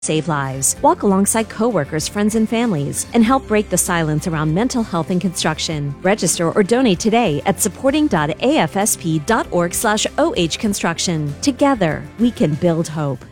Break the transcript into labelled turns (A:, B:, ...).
A: Save lives, walk alongside coworkers, friends, and families, and help break the silence around mental health in construction. Register or donate today at supporting.afsp.org/ohconstruction. Together, we can build hope.